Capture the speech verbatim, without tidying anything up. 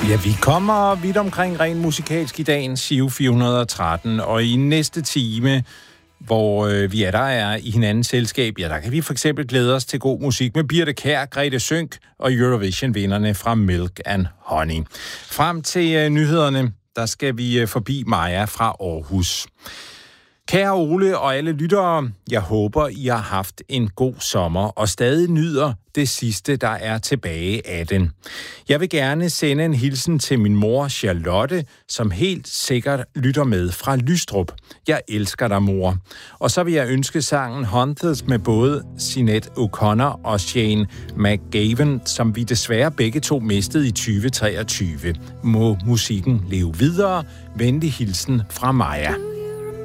Ja, vi kommer vidt omkring rent musikalsk i dagens Giro fire hundrede og tretten, og i næste time, hvor øh, vi er der er i hinandens selskab, ja, der kan vi for eksempel glæde os til god musik med Birthe Kjær, Grete Sønck og Eurovision-vinderne fra Milk and Honey. Frem til øh, nyhederne, der skal vi øh, forbi Maja fra Aarhus. Kære Ole og alle lyttere, jeg håber, I har haft en god sommer og stadig nyder det sidste, der er tilbage af den. Jeg vil gerne sende en hilsen til min mor Charlotte, som helt sikkert lytter med fra Lystrup. Jeg elsker dig, mor. Og så vil jeg ønske sangen Hunters med både Sinead O'Connor og Shane McGavin, som vi desværre begge to mistede i tyve treogtyve. Må musikken leve videre. Venlig hilsen fra Maja.